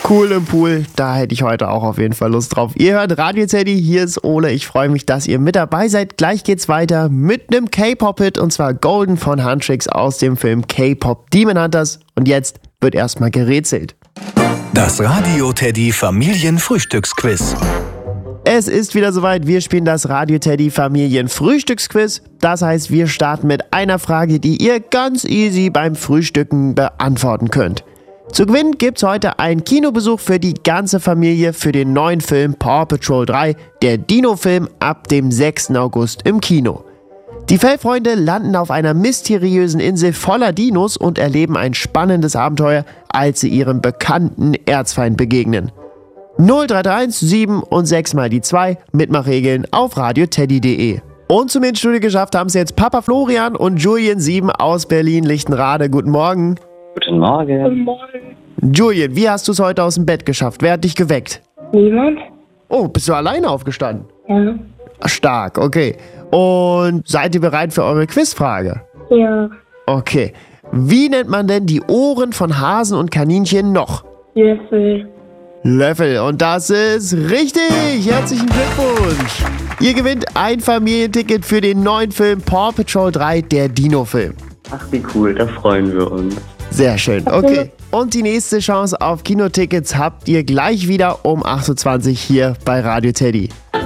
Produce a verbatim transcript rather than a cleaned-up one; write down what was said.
Cool im Pool, da hätte ich heute auch auf jeden Fall Lust drauf. Ihr hört Radio Teddy, hier ist Ole. Ich freue mich, dass ihr mit dabei seid. Gleich geht's weiter mit einem K-Pop-Hit und zwar Golden von Huntrix aus dem Film K-Pop Demon Hunters. Und jetzt wird erstmal gerätselt. Das Radio Teddy Familienfrühstücksquiz. Es ist wieder soweit, wir spielen das Radio Teddy Familienfrühstücksquiz. Das heißt, wir starten mit einer Frage, die ihr ganz easy beim Frühstücken beantworten könnt. Zu gewinnen gibt's heute einen Kinobesuch für die ganze Familie für den neuen Film Paw Patrol drei, der Dino-Film ab dem sechsten August im Kino. Die Fellfreunde landen auf einer mysteriösen Insel voller Dinos und erleben ein spannendes Abenteuer, als sie ihrem bekannten Erzfeind begegnen. null drei drei eins sieben und sechs mal die zwei, Mitmachregeln auf radioteddy punkt de. Und zum Studio geschafft haben es jetzt Papa Florian und Julian sieben aus Berlin-Lichtenrade. Guten Morgen. Guten Morgen. Guten Morgen. Julian, wie hast du es heute aus dem Bett geschafft? Wer hat dich geweckt? Niemand? Oh, bist du alleine aufgestanden? Ja. Stark, okay. Und seid ihr bereit für eure Quizfrage? Ja. Okay. Wie nennt man denn die Ohren von Hasen und Kaninchen noch? Löffel. Löffel. Und das ist richtig. Herzlichen Glückwunsch. Ihr gewinnt ein Familienticket für den neuen Film Paw Patrol drei, der Dino-Film. Ach, wie cool, da freuen wir uns. Sehr schön, okay. Und die nächste Chance auf Kinotickets habt ihr gleich wieder um acht Uhr zwanzig hier bei Radio Teddy.